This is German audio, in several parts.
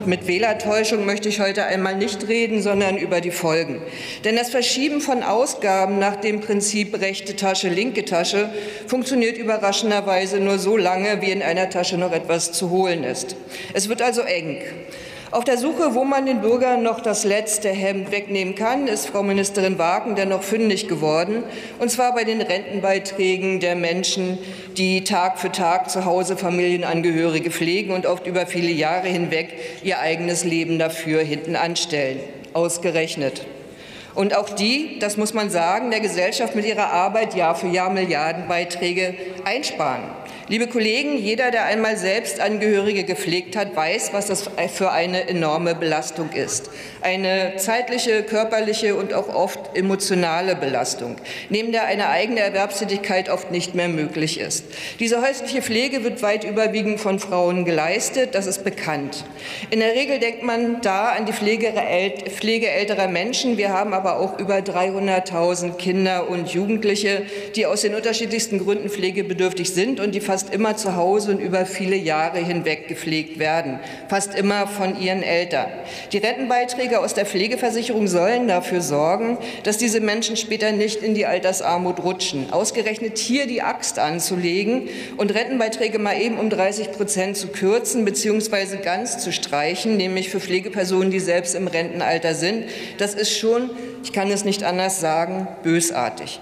Mit Wählertäuschung möchte ich heute einmal nicht reden, sondern über die Folgen. Denn das Verschieben von Ausgaben nach dem Prinzip rechte Tasche, linke Tasche funktioniert überraschenderweise nur so lange, wie in einer Tasche noch etwas zu holen ist. Es wird also eng. Auf der Suche, wo man den Bürgern noch das letzte Hemd wegnehmen kann, ist Frau Ministerin Wagen dennoch fündig geworden, und zwar bei den Rentenbeiträgen der Menschen, die Tag für Tag zu Hause Familienangehörige pflegen und oft über viele Jahre hinweg ihr eigenes Leben dafür hinten anstellen. Ausgerechnet. Und auch die, das muss man sagen, der Gesellschaft mit ihrer Arbeit Jahr für Jahr Milliardenbeiträge einsparen. Liebe Kollegen, jeder, der einmal selbst Angehörige gepflegt hat, weiß, was das für eine enorme Belastung ist. Eine zeitliche, körperliche und auch oft emotionale Belastung, neben der eine eigene Erwerbstätigkeit oft nicht mehr möglich ist. Diese häusliche Pflege wird weit überwiegend von Frauen geleistet, das ist bekannt. In der Regel denkt man da an die Pflege älterer Menschen. Wir haben aber auch über 300.000 Kinder und Jugendliche, die aus den unterschiedlichsten Gründen pflegebedürftig sind und die fast immer zu Hause und über viele Jahre hinweg gepflegt werden, fast immer von ihren Eltern. Die Rentenbeiträge aus der Pflegeversicherung sollen dafür sorgen, dass diese Menschen später nicht in die Altersarmut rutschen. Ausgerechnet hier die Axt anzulegen und Rentenbeiträge mal eben um 30% zu kürzen bzw. ganz zu streichen, nämlich für Pflegepersonen, die selbst im Rentenalter sind, das ist schon, ich kann es nicht anders sagen, bösartig.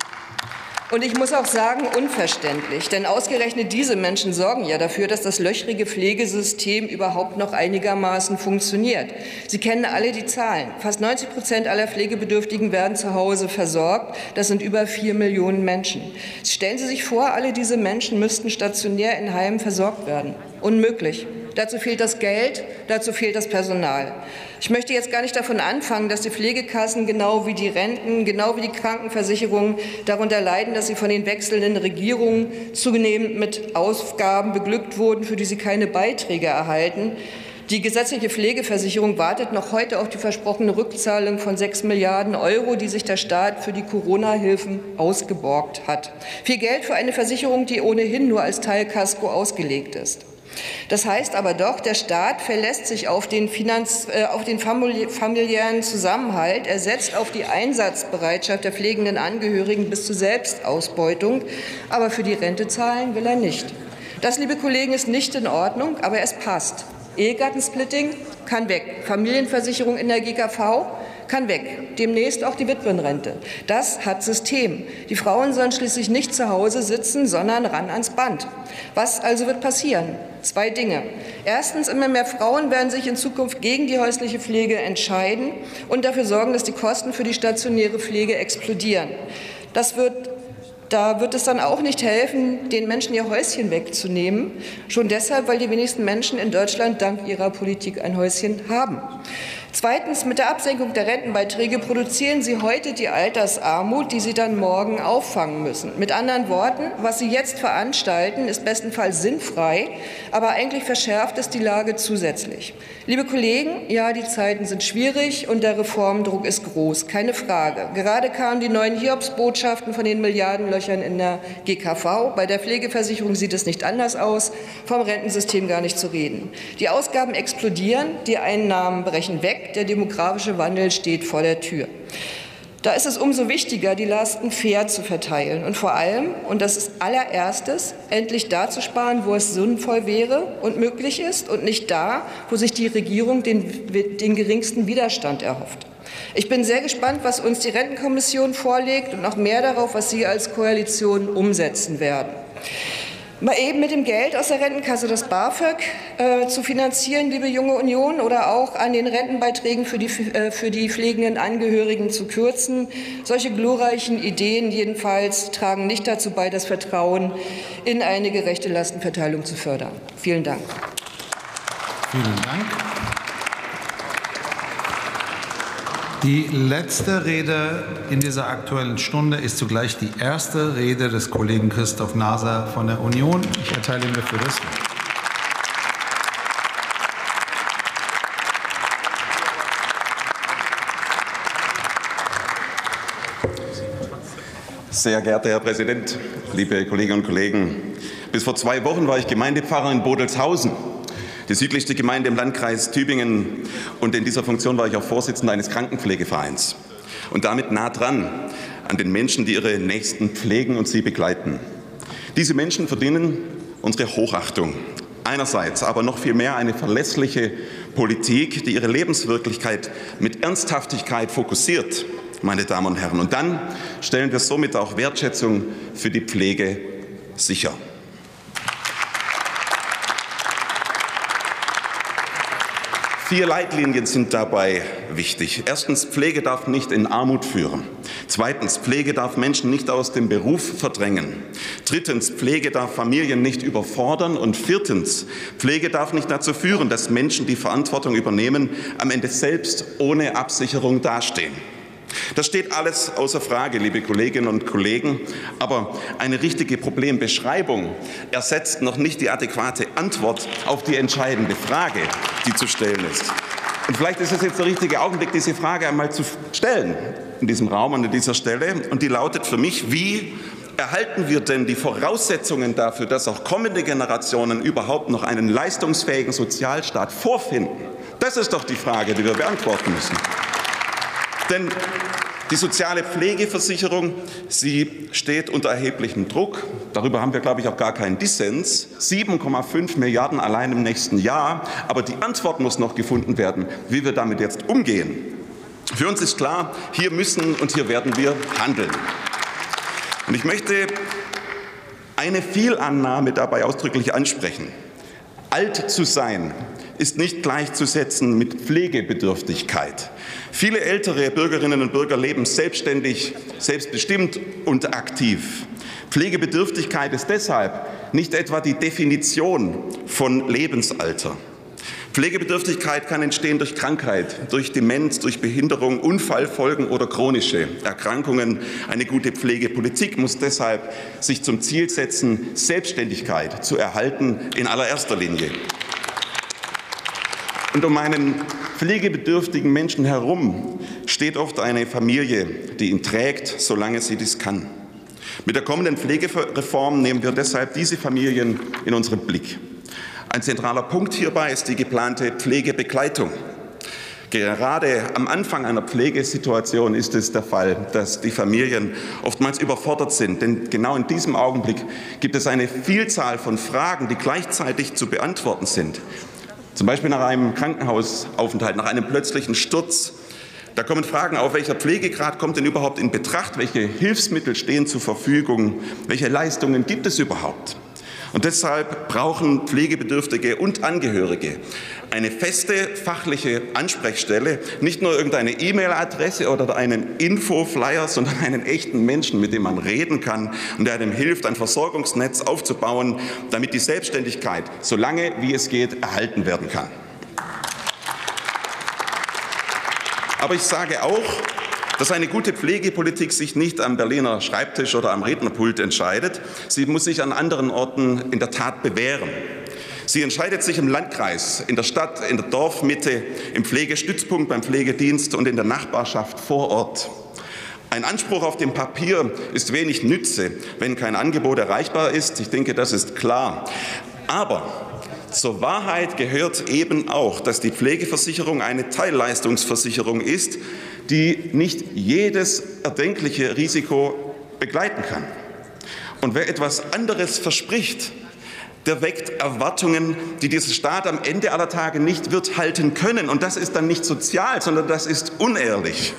Und ich muss auch sagen, unverständlich, denn ausgerechnet diese Menschen sorgen ja dafür, dass das löchrige Pflegesystem überhaupt noch einigermaßen funktioniert. Sie kennen alle die Zahlen. Fast 90% aller Pflegebedürftigen werden zu Hause versorgt. Das sind über 4 Millionen Menschen. Stellen Sie sich vor, alle diese Menschen müssten stationär in Heimen versorgt werden. Unmöglich. Dazu fehlt das Geld, dazu fehlt das Personal. Ich möchte jetzt gar nicht davon anfangen, dass die Pflegekassen genau wie die Renten, genau wie die Krankenversicherungen darunter leiden, dass sie von den wechselnden Regierungen zunehmend mit Ausgaben beglückt wurden, für die sie keine Beiträge erhalten. Die gesetzliche Pflegeversicherung wartet noch heute auf die versprochene Rückzahlung von 6 Milliarden Euro, die sich der Staat für die Corona-Hilfen ausgeborgt hat. Viel Geld für eine Versicherung, die ohnehin nur als Teilkasko ausgelegt ist. Das heißt aber doch, der Staat verlässt sich auf den familiären Zusammenhalt, er setzt auf die Einsatzbereitschaft der pflegenden Angehörigen bis zur Selbstausbeutung, aber für die Rente zahlen will er nicht. Das, liebe Kollegen, ist nicht in Ordnung, aber es passt. Ehegattensplitting kann weg, Familienversicherung in der GKV kann weg, demnächst auch die Witwenrente. Das hat System. Die Frauen sollen schließlich nicht zu Hause sitzen, sondern ran ans Band. Was also wird passieren? 2 Dinge. Erstens, immer mehr Frauen werden sich in Zukunft gegen die häusliche Pflege entscheiden und dafür sorgen, dass die Kosten für die stationäre Pflege explodieren. Da wird es dann auch nicht helfen, den Menschen ihr Häuschen wegzunehmen. Schon deshalb, weil die wenigsten Menschen in Deutschland dank ihrer Politik ein Häuschen haben. Zweitens, mit der Absenkung der Rentenbeiträge produzieren Sie heute die Altersarmut, die Sie dann morgen auffangen müssen. Mit anderen Worten, was Sie jetzt veranstalten, ist bestenfalls sinnfrei, aber eigentlich verschärft es die Lage zusätzlich. Liebe Kollegen, ja, die Zeiten sind schwierig und der Reformdruck ist groß, keine Frage. Gerade kamen die neuen Hiobsbotschaften von den Milliardenlöchern in der GKV. Bei der Pflegeversicherung sieht es nicht anders aus, vom Rentensystem gar nicht zu reden. Die Ausgaben explodieren, die Einnahmen brechen weg. Der demografische Wandel steht vor der Tür. Da ist es umso wichtiger, die Lasten fair zu verteilen und vor allem, und das ist allererstes, endlich da zu sparen, wo es sinnvoll wäre und möglich ist und nicht da, wo sich die Regierung den geringsten Widerstand erhofft. Ich bin sehr gespannt, was uns die Rentenkommission vorlegt und noch mehr darauf, was Sie als Koalition umsetzen werden. Mal eben mit dem Geld aus der Rentenkasse das BAföG zu finanzieren, liebe Junge Union, oder auch an den Rentenbeiträgen für die pflegenden Angehörigen zu kürzen. Solche glorreichen Ideen jedenfalls tragen nicht dazu bei, das Vertrauen in eine gerechte Lastenverteilung zu fördern. Vielen Dank. Vielen Dank. Die letzte Rede in dieser Aktuellen Stunde ist zugleich die erste Rede des Kollegen Christoph Naser von der Union. Ich erteile ihm dafür das Wort. Sehr geehrter Herr Präsident, liebe Kolleginnen und Kollegen! Bis vor 2 Wochen war ich Gemeindepfarrer in Bodelshausen. die südlichste Gemeinde im Landkreis Tübingen, und in dieser Funktion war ich auch Vorsitzender eines Krankenpflegevereins und damit nah dran an den Menschen, die ihre Nächsten pflegen und sie begleiten. Diese Menschen verdienen unsere Hochachtung. Einerseits, aber noch viel mehr eine verlässliche Politik, die ihre Lebenswirklichkeit mit Ernsthaftigkeit fokussiert, meine Damen und Herren. Und dann stellen wir somit auch Wertschätzung für die Pflege sicher. Vier Leitlinien sind dabei wichtig. Erstens, Pflege darf nicht in Armut führen. Zweitens, Pflege darf Menschen nicht aus dem Beruf verdrängen. Drittens, Pflege darf Familien nicht überfordern. Und viertens, Pflege darf nicht dazu führen, dass Menschen, die Verantwortung übernehmen, am Ende selbst ohne Absicherung dastehen. Das steht alles außer Frage, liebe Kolleginnen und Kollegen, aber eine richtige Problembeschreibung ersetzt noch nicht die adäquate Antwort auf die entscheidende Frage, die zu stellen ist. Und vielleicht ist es jetzt der richtige Augenblick, diese Frage einmal zu stellen in diesem Raum und an dieser Stelle. Und die lautet für mich: Wie erhalten wir denn die Voraussetzungen dafür, dass auch kommende Generationen überhaupt noch einen leistungsfähigen Sozialstaat vorfinden? Das ist doch die Frage, die wir beantworten müssen. Denn die soziale Pflegeversicherung, sie steht unter erheblichem Druck. Darüber haben wir, glaube ich, auch gar keinen Dissens. 7,5 Milliarden allein im nächsten Jahr. Aber die Antwort muss noch gefunden werden, wie wir damit jetzt umgehen. Für uns ist klar, hier müssen und hier werden wir handeln. Und ich möchte eine Fehlannahme dabei ausdrücklich ansprechen. Alt zu sein ist nicht gleichzusetzen mit Pflegebedürftigkeit. Viele ältere Bürgerinnen und Bürger leben selbstständig, selbstbestimmt und aktiv. Pflegebedürftigkeit ist deshalb nicht etwa die Definition von Lebensalter. Pflegebedürftigkeit kann entstehen durch Krankheit, durch Demenz, durch Behinderung, Unfallfolgen oder chronische Erkrankungen. Eine gute Pflegepolitik muss deshalb sich zum Ziel setzen, Selbstständigkeit zu erhalten in allererster Linie. Und um einen pflegebedürftigen Menschen herum steht oft eine Familie, die ihn trägt, solange sie dies kann. Mit der kommenden Pflegereform nehmen wir deshalb diese Familien in unseren Blick. Ein zentraler Punkt hierbei ist die geplante Pflegebegleitung. Gerade am Anfang einer Pflegesituation ist es der Fall, dass die Familien oftmals überfordert sind. Denn genau in diesem Augenblick gibt es eine Vielzahl von Fragen, die gleichzeitig zu beantworten sind. Zum Beispiel nach einem Krankenhausaufenthalt, nach einem plötzlichen Sturz. Da kommen Fragen auf: Welcher Pflegegrad kommt denn überhaupt in Betracht? Welche Hilfsmittel stehen zur Verfügung? Welche Leistungen gibt es überhaupt? Und deshalb brauchen Pflegebedürftige und Angehörige eine feste fachliche Ansprechstelle, nicht nur irgendeine E-Mail-Adresse oder einen Infoflyer, sondern einen echten Menschen, mit dem man reden kann und der einem hilft, ein Versorgungsnetz aufzubauen, damit die Selbstständigkeit so lange wie es geht erhalten werden kann. Aber ich sage auch, dass eine gute Pflegepolitik sich nicht am Berliner Schreibtisch oder am Rednerpult entscheidet. Sie muss sich an anderen Orten in der Tat bewähren. Sie entscheidet sich im Landkreis, in der Stadt, in der Dorfmitte, im Pflegestützpunkt, beim Pflegedienst und in der Nachbarschaft vor Ort. Ein Anspruch auf dem Papier ist wenig Nütze, wenn kein Angebot erreichbar ist. Ich denke, das ist klar. Aber zur Wahrheit gehört eben auch, dass die Pflegeversicherung eine Teilleistungsversicherung ist, die nicht jedes erdenkliche Risiko begleiten kann. Und wer etwas anderes verspricht, der weckt Erwartungen, die dieser Staat am Ende aller Tage nicht wird halten können. Und das ist dann nicht sozial, sondern das ist unehrlich.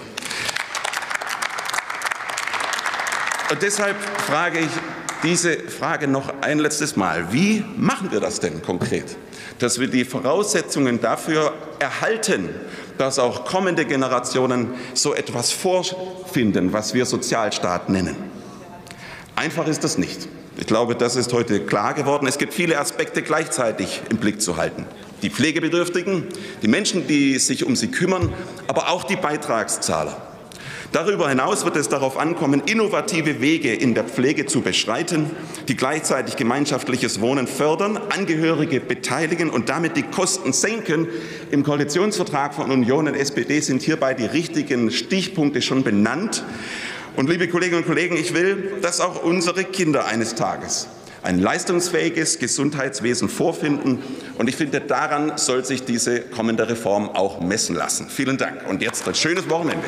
Und deshalb frage ich diese Frage noch ein letztes Mal: Wie machen wir das denn konkret, dass wir die Voraussetzungen dafür erhalten, dass auch kommende Generationen so etwas vorfinden, was wir Sozialstaat nennen? Einfach ist das nicht. Ich glaube, das ist heute klar geworden. Es gibt viele Aspekte gleichzeitig im Blick zu halten. Die Pflegebedürftigen, die Menschen, die sich um sie kümmern, aber auch die Beitragszahler. Darüber hinaus wird es darauf ankommen, innovative Wege in der Pflege zu beschreiten, die gleichzeitig gemeinschaftliches Wohnen fördern, Angehörige beteiligen und damit die Kosten senken. Im Koalitionsvertrag von Union und SPD sind hierbei die richtigen Stichpunkte schon benannt. Und liebe Kolleginnen und Kollegen, ich will, dass auch unsere Kinder eines Tages ein leistungsfähiges Gesundheitswesen vorfinden. Und ich finde, daran soll sich diese kommende Reform auch messen lassen. Vielen Dank. Und jetzt ein schönes Wochenende.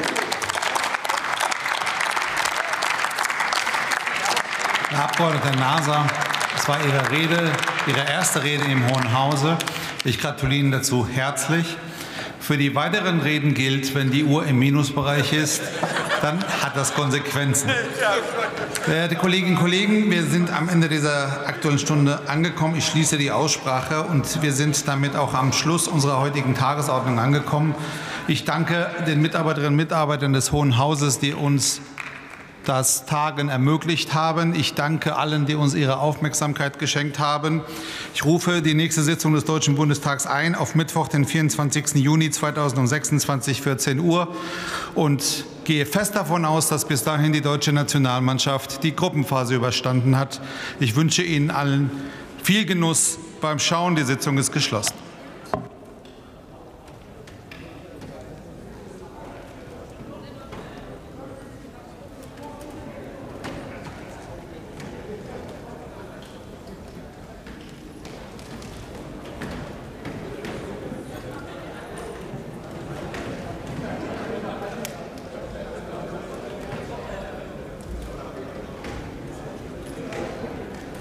Herr Abgeordneter Naser, das war Ihre erste Rede im Hohen Hause. Ich gratuliere Ihnen dazu herzlich. Für die weiteren Reden gilt, wenn die Uhr im Minusbereich ist, dann hat das Konsequenzen. Verehrte Kolleginnen und Kollegen, wir sind am Ende dieser Aktuellen Stunde angekommen. Ich schließe die Aussprache und wir sind damit auch am Schluss unserer heutigen Tagesordnung angekommen. Ich danke den Mitarbeiterinnen und Mitarbeitern des Hohen Hauses, die uns das Tagen ermöglicht haben. Ich danke allen, die uns ihre Aufmerksamkeit geschenkt haben. Ich rufe die nächste Sitzung des Deutschen Bundestags ein auf Mittwoch, den 24. Juni 2026, 14 Uhr und gehe fest davon aus, dass bis dahin die deutsche Nationalmannschaft die Gruppenphase überstanden hat. Ich wünsche Ihnen allen viel Genuss beim Schauen. Die Sitzung ist geschlossen.